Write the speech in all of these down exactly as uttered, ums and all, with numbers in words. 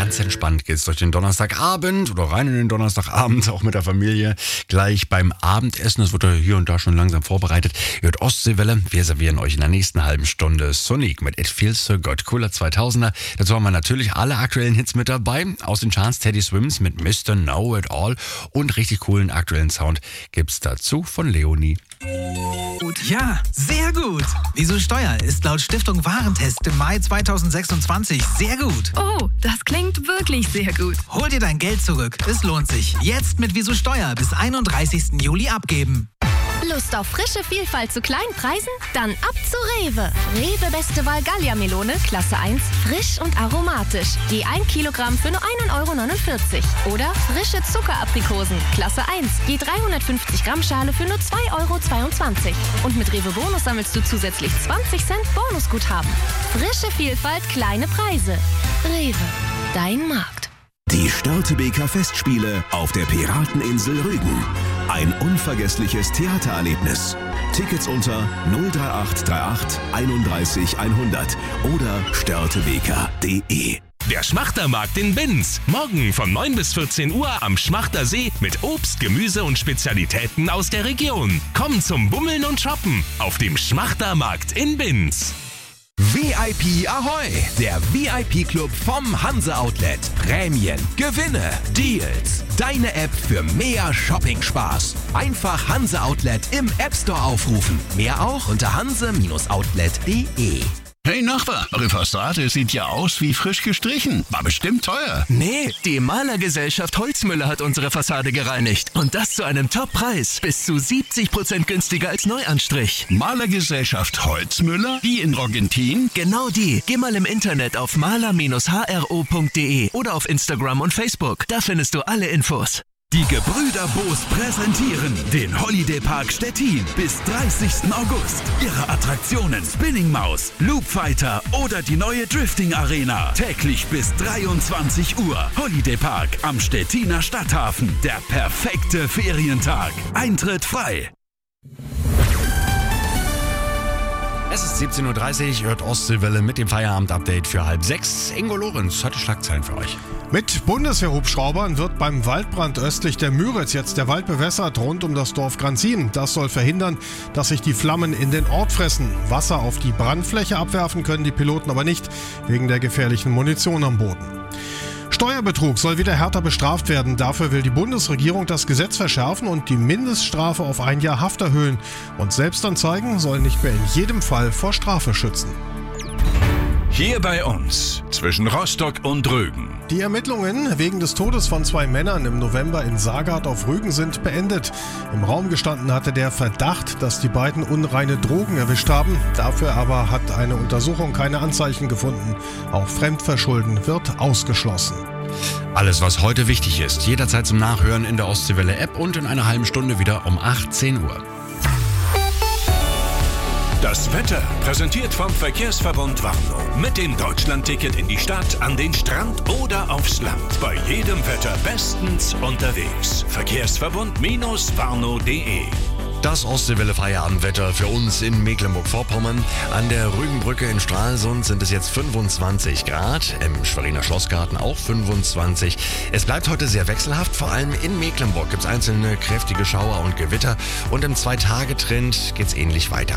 ganz entspannt geht's durch den Donnerstagabend oder rein in den Donnerstagabend, auch mit der Familie. Gleich beim Abendessen, das wird ja hier und da schon langsam vorbereitet. Ihr hört Ostseewelle, wir servieren euch in der nächsten halben Stunde Sonic mit It Feels So Good, cooler zweitausender. Dazu haben wir natürlich alle aktuellen Hits mit dabei. Aus den Charts Teddy Swims mit Mister Know It All und richtig coolen aktuellen Sound gibt's dazu von Leonie. Ja, sehr gut. Wieso Steuer ist laut Stiftung Warentest im Mai zweitausendsechsundzwanzig sehr gut. Oh, das klingt wirklich sehr gut. Hol dir dein Geld zurück. Es lohnt sich. Jetzt mit Wieso Steuer bis einunddreißigsten Juli abgeben. Lust auf frische Vielfalt zu kleinen Preisen? Dann ab zu Rewe. Rewe Beste Wahl Gallia-Melone, Klasse eins, frisch und aromatisch. Je ein Kilogramm für nur ein Euro neunundvierzig. Oder frische Zuckeraprikosen, Klasse eins, je dreihundertfünfzig Gramm Schale für nur zwei Euro zweiundzwanzig. Und mit Rewe Bonus sammelst du zusätzlich zwanzig Cent Bonusguthaben. Frische Vielfalt, kleine Preise. Rewe, dein Markt. Die Störtebeker Festspiele auf der Pirateninsel Rügen. Ein unvergessliches Theatererlebnis. Tickets unter null drei acht drei acht einunddreißig hundert oder störtebeker punkt de. Der Schmachtermarkt in Binz. Morgen von neun bis vierzehn Uhr am Schmachter See mit Obst, Gemüse und Spezialitäten aus der Region. Komm zum Bummeln und Shoppen auf dem Schmachtermarkt in Binz. V I P Ahoi, der V I P-Club vom Hanse Outlet. Prämien, Gewinne, Deals. Deine App für mehr Shopping-Spaß. Einfach Hanse Outlet im App Store aufrufen. Mehr auch unter hanse Outlet punkt de. Hey Nachbar, eure Fassade sieht ja aus wie frisch gestrichen. War bestimmt teuer. Nee, die Malergesellschaft Holzmüller hat unsere Fassade gereinigt. Und das zu einem Top-Preis. Bis zu siebzig Prozent günstiger als Neuanstrich. Malergesellschaft Holzmüller? Die in Rogentin? Genau die. Geh mal im Internet auf maler Bindestrich h r o punkt de oder auf Instagram und Facebook. Da findest du alle Infos. Die Gebrüder Boos präsentieren den Holiday Park Stettin bis dreißigsten August. Ihre Attraktionen Spinning Maus, Loop Fighter oder die neue Drifting Arena. Täglich bis dreiundzwanzig Uhr. Holiday Park am Stettiner Stadthafen. Der perfekte Ferientag. Eintritt frei. Es ist siebzehn Uhr dreißig, hört Ostseewelle mit dem Feierabend-Update für halb sechs. Ingo Lorenz hatte Schlagzeilen für euch. Mit Bundeswehrhubschraubern wird beim Waldbrand östlich der Müritz jetzt der Wald bewässert rund um das Dorf Granzin. Das soll verhindern, dass sich die Flammen in den Ort fressen. Wasser auf die Brandfläche abwerfen können die Piloten aber nicht, wegen der gefährlichen Munition am Boden. Steuerbetrug soll wieder härter bestraft werden. Dafür will die Bundesregierung das Gesetz verschärfen und die Mindeststrafe auf ein Jahr Haft erhöhen. Und Selbstanzeigen sollen nicht mehr in jedem Fall vor Strafe schützen. Hier bei uns, zwischen Rostock und Rügen. Die Ermittlungen wegen des Todes von zwei Männern im November in Sagard auf Rügen sind beendet. Im Raum gestanden hatte der Verdacht, dass die beiden unreine Drogen erwischt haben. Dafür aber hat eine Untersuchung keine Anzeichen gefunden. Auch Fremdverschulden wird ausgeschlossen. Alles, was heute wichtig ist, jederzeit zum Nachhören in der Ostseewelle-App und in einer halben Stunde wieder um achtzehn Uhr. Das Wetter präsentiert vom Verkehrsverbund Warnow. Mit dem Deutschlandticket in die Stadt, an den Strand oder aufs Land. Bei jedem Wetter bestens unterwegs. Verkehrsverbund-warnow punkt de. Das Ostseewelle-Feierabendwetter für uns in Mecklenburg-Vorpommern. An der Rügenbrücke in Stralsund sind es jetzt fünfundzwanzig Grad, im Schweriner Schlossgarten auch fünfundzwanzig. Es bleibt heute sehr wechselhaft, vor allem in Mecklenburg gibt es einzelne kräftige Schauer und Gewitter. Und im Zwei-Tage-Trend geht es ähnlich weiter.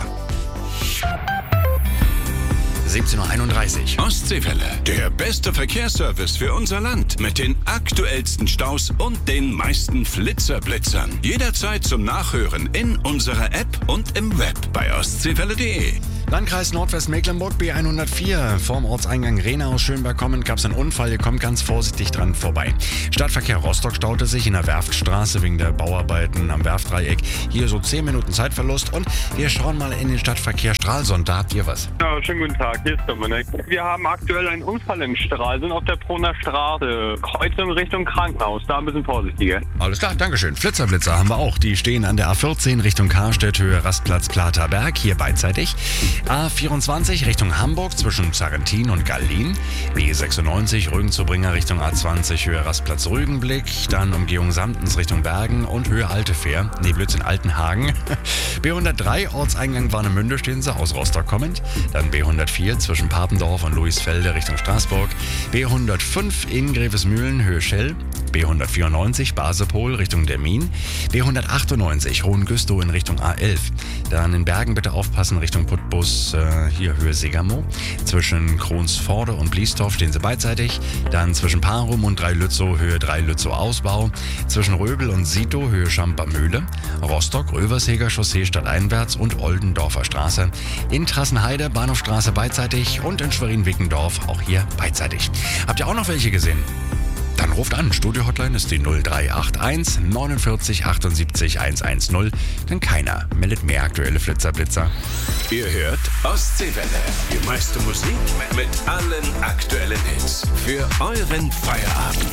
siebzehn Uhr einunddreißig. Ostseewelle, der beste Verkehrsservice für unser Land. Mit den aktuellsten Staus und den meisten Flitzerblitzern. Jederzeit zum Nachhören in unserer App und im Web bei ostseewelle punkt de. Landkreis Nordwestmecklenburg B hundertvier. Vorm Ortseingang Rehna aus Schönberg kommend gab es einen Unfall. Ihr kommt ganz vorsichtig dran vorbei. Stadtverkehr Rostock staute sich in der Werftstraße wegen der Bauarbeiten am Werftdreieck. Hier so zehn Minuten Zeitverlust. Und wir schauen mal in den Stadtverkehr Stralsund. Da habt ihr was. Ja, schönen guten Tag, hier ist Dominik. Wir haben aktuell einen Unfall in Stralsund auf der Proner Straße. Kreuzung Richtung Krankenhaus. Da ein bisschen vorsichtiger. Alles klar, Dankeschön. Flitzerblitzer haben wir auch. Die stehen an der A vierzehn Richtung Karstedt, Höhe Rastplatz Platerberg. Hier beidseitig. A vierundzwanzig Richtung Hamburg zwischen Sarrentin und Gallien. B sechsundneunzig Rügen-Zubringer Richtung A zwanzig Höhe Rastplatz Rügenblick. Dann Umgehung Samtens Richtung Bergen und Höhe Altefähr. Nee, Blödsinn, Altenhagen. B hundertdrei Ortseingang Warnemünde stehen sie aus Rostock kommend. Dann B hundertvier zwischen Papendorf und Luisfelde Richtung Straßburg. B hundertfünf in Grevesmühlen Höhe Schell. B hundertvierundneunzig Basepol Richtung Dermin. B hundertachtundneunzig Hohengüstow in Richtung A elf. Dann in Bergen bitte aufpassen Richtung Putbus, äh, hier Höhe Segamo. Zwischen Kronsforde und Bliesdorf stehen sie beidseitig. Dann zwischen Parum und Dreilützow Höhe Dreilützow Ausbau. Zwischen Röbel und Sito Höhe Schamper-Mühle. Rostock Röversheger Chaussee stadteinwärts und Oldendorfer Straße. In Trassenheide Bahnhofstraße beidseitig und in Schwerin-Wickendorf auch hier beidseitig. Habt ihr auch noch welche gesehen? Dann ruft an. Studio-Hotline ist die null drei acht eins neunundvierzig achtundsiebzig hundertzehn. Denn keiner meldet mehr aktuelle Flitzerblitzer. Ihr hört Ostseewelle. Die meiste Musik mit allen aktuellen Hits. Für euren Feierabend.